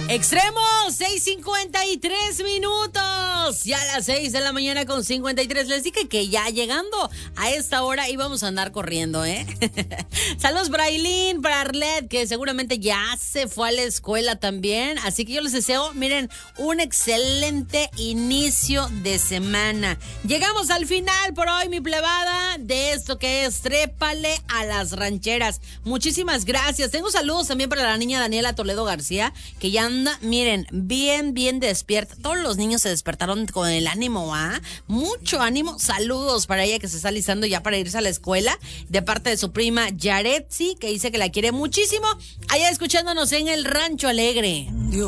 Extremo, 6:53 minutos. Ya a las 6 de la mañana con 53. Les dije que ya llegando a esta hora íbamos a andar corriendo, ¿eh? Saludos para Aileen, para Arlet, que seguramente ya se fue a la escuela también. Así que yo les deseo, miren, un excelente inicio de semana. Llegamos al final por hoy, mi plebada, de esto que es Trépale a las Rancheras. Muchísimas gracias. Tengo saludos también para la niña Daniela Toledo García, que ya anda, miren, bien despierta. Todos los niños se despertaron con el ánimo, ¿ah? Mucho ánimo. Saludos para ella que se está listando ya para irse a la escuela, de parte de su prima Yaretsi, que dice que la quiere muchísimo, allá escuchándonos en el Rancho Alegre. Dios.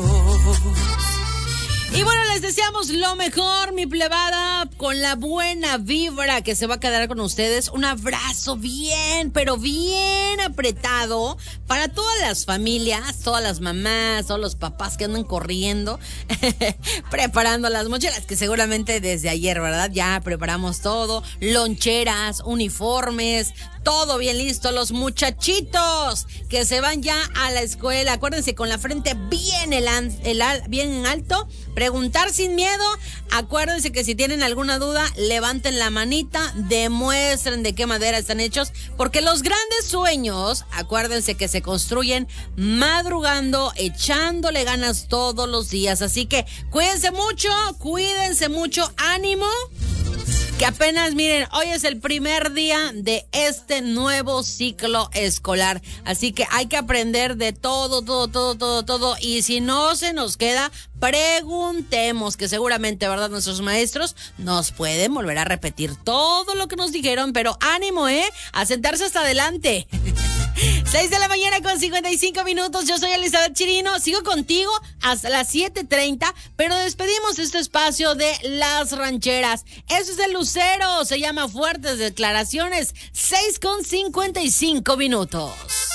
Y bueno, les deseamos lo mejor, mi plebada, con la buena vibra que se va a quedar con ustedes. Un abrazo bien, pero bien apretado para todas las familias, todas las mamás, todos los papás que andan corriendo, preparando las mochilas, que seguramente desde ayer, ¿verdad? Ya preparamos todo, loncheras, uniformes, todo bien listo. Los muchachitos que se van ya a la escuela, acuérdense, con la frente bien bien en alto, preguntar sin miedo. Acuérdense que si tienen alguna duda, levanten la manita, demuestren de qué madera están hechos, porque los grandes sueños, acuérdense que se construyen madrugando, echándole ganas todos los días. Así que cuídense mucho, ánimo, que apenas, miren, hoy es el primer día de este nuevo ciclo escolar. Así que hay que aprender de todo. Y si no se nos queda, preguntemos, que seguramente, ¿verdad? Nuestros maestros nos pueden volver a repetir todo lo que nos dijeron, pero ánimo, a sentarse hasta adelante. 6 de la mañana con 55 minutos. Yo soy Elizabeth Chirino. Sigo contigo hasta las 7:30, pero despedimos este espacio de Las Rancheras. Eso es el Lucero. Se llama Fuertes Declaraciones. 6 con 55 minutos.